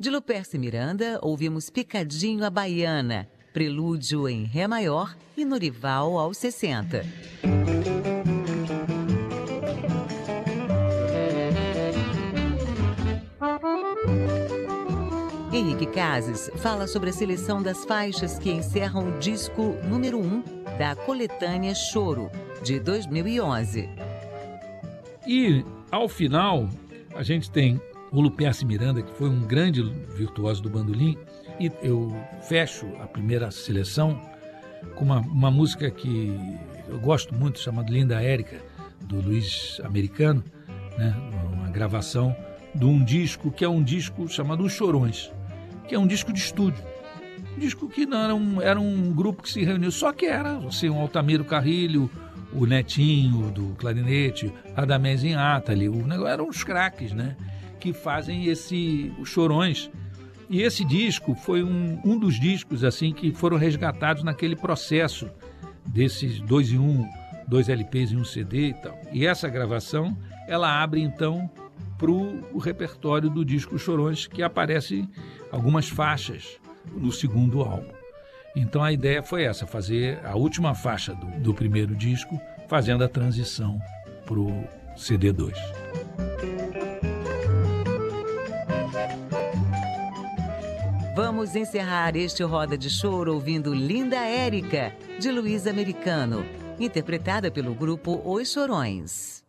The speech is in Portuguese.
De Luperce Miranda, ouvimos Picadinho à Baiana, Prelúdio em Ré maior e Norival aos 60. Henrique Cases fala sobre a seleção das faixas que encerram o disco número 1 da coletânea Choro, de 2011. E, ao final, a gente tem o Luperce Miranda, que foi um grande virtuoso do bandolim, e eu fecho a primeira seleção com uma música que eu gosto muito, chamada Linda Érica, do Luiz Americano, né? Uma gravação de um disco que é um disco chamado Os Chorões, que é um disco de estúdio. Um disco que não era um grupo que se reuniu, só que era assim, o Altamiro Carrilho, o Netinho do clarinete, Radamés Inátali, o negócio eram os craques, né? Que fazem os Chorões. E esse disco foi um dos discos assim que foram resgatados naquele processo desses 2 em 1, 2 LPs e um CD e tal. E essa gravação, ela abre então para o repertório do disco Chorões, que aparece algumas faixas no segundo álbum. Então a ideia foi essa, fazer a última faixa do primeiro disco, fazendo a transição para o CD2. Vamos encerrar este Roda de Choro ouvindo Linda Érica, de Luiz Americano, interpretada pelo grupo Os Chorões.